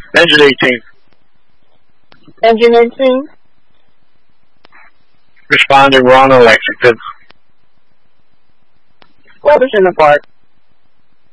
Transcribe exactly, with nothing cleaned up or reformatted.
Engine eighteen. Engine eighteen. Responding, we're on Lexington. Weather's in the park.